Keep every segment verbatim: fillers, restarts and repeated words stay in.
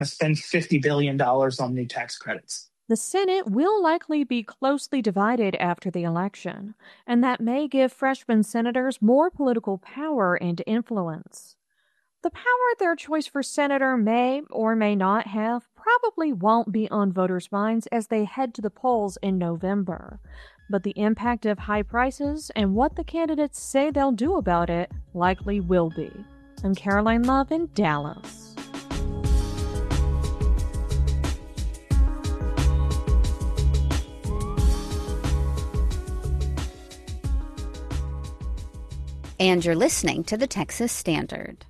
spend fifty billion dollars on new tax credits. The Senate will likely be closely divided after the election, and that may give freshman senators more political power and influence. The power their choice for senator may or may not have probably won't be on voters' minds as they head to the polls in November. But the impact of high prices and what the candidates say they'll do about it likely will be. I'm Caroline Love in Dallas. And you're listening to the Texas Standard.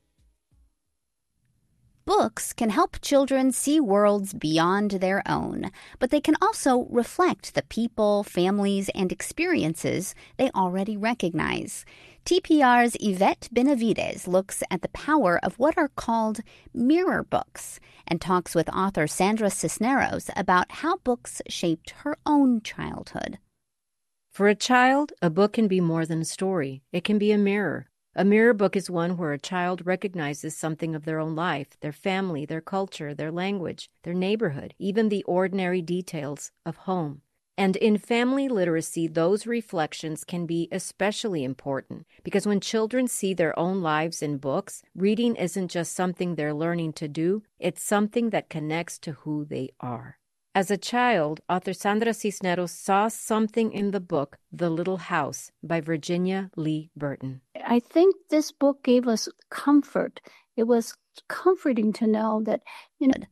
Books can help children see worlds beyond their own, but they can also reflect the people, families, and experiences they already recognize. T P R's Yvette Benavides looks at the power of what are called mirror books and talks with author Sandra Cisneros about how books shaped her own childhood. For a child, a book can be more than a story. It can be a mirror. A mirror book is one where a child recognizes something of their own life, their family, their culture, their language, their neighborhood, even the ordinary details of home. And in family literacy, those reflections can be especially important because when children see their own lives in books, reading isn't just something they're learning to do, it's something that connects to who they are. As a child, author Sandra Cisneros saw something in the book The Little House by Virginia Lee Burton. I think this book gave us comfort. It was comforting to know that, you know.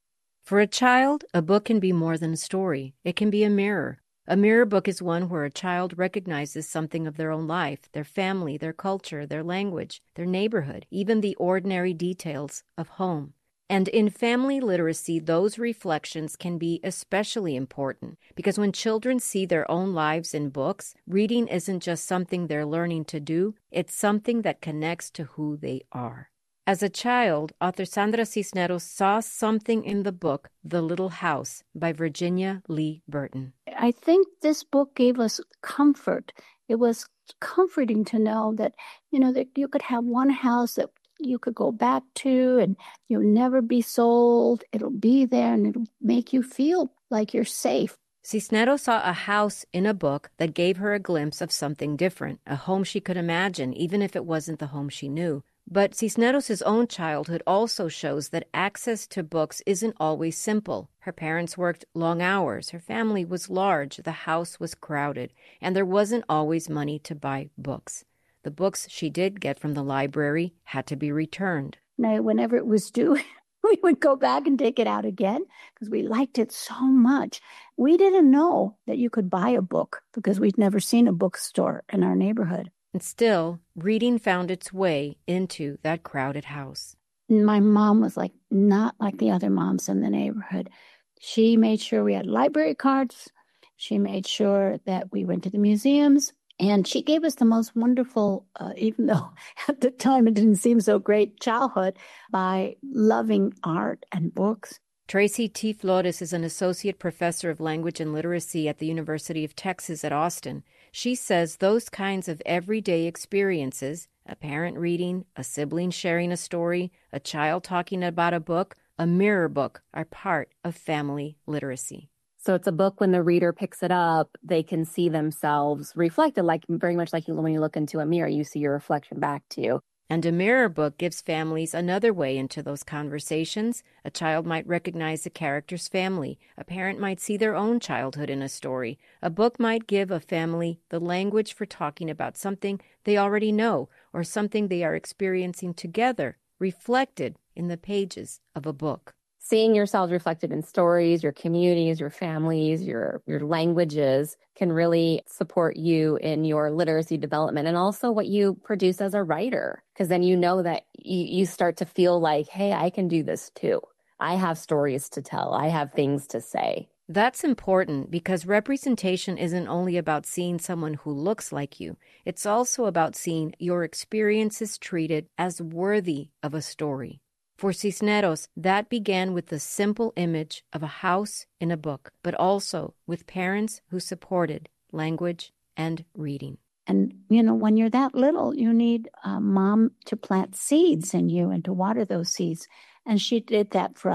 For a child, a book can be more than a story. It can be a mirror. A mirror book is one where a child recognizes something of their own life, their family, their culture, their language, their neighborhood, even the ordinary details of home. And in family literacy, those reflections can be especially important because when children see their own lives in books, reading isn't just something they're learning to do, it's something that connects to who they are. As a child, author Sandra Cisneros saw something in the book The Little House by Virginia Lee Burton. I think this book gave us comfort. It was comforting to know that, you know, that you could have one house that you could go back to and you'll never be sold. It'll be there and it'll make you feel like you're safe. Cisneros saw a house in a book that gave her a glimpse of something different, a home she could imagine, even if it wasn't the home she knew. But Cisneros' own childhood also shows that access to books isn't always simple. Her parents worked long hours, her family was large, the house was crowded, and there wasn't always money to buy books. The books she did get from the library had to be returned. Now, whenever it was due, we would go back and take it out again because we liked it so much. We didn't know that you could buy a book because we'd never seen a bookstore in our neighborhood. And still, reading found its way into that crowded house. My mom was like not like the other moms in the neighborhood. She made sure we had library cards. She made sure that we went to the museums. And she gave us the most wonderful, uh, even though at the time it didn't seem so great, childhood by loving art and books. Tracy T. Flores is an associate professor of language and literacy at the University of Texas at Austin. She says those kinds of everyday experiences, a parent reading, a sibling sharing a story, a child talking about a book, a mirror book, are part of family literacy. So it's a book when the reader picks it up, they can see themselves reflected, like very much like you, when you look into a mirror, you see your reflection back to you. And a mirror book gives families another way into those conversations. A child might recognize a character's family. A parent might see their own childhood in a story. A book might give a family the language for talking about something they already know or something they are experiencing together, reflected in the pages of a book. Seeing yourselves reflected in stories, your communities, your families, your your languages can really support you in your literacy development and also what you produce as a writer. Because then you know that you, you start to feel like, hey, I can do this too. I have stories to tell. I have things to say. That's important because representation isn't only about seeing someone who looks like you. It's also about seeing your experiences treated as worthy of a story. For Cisneros, that began with the simple image of a house in a book, but also with parents who supported language and reading. And, you know, when you're that little, you need a mom to plant seeds in you and to water those seeds. And she did that for us.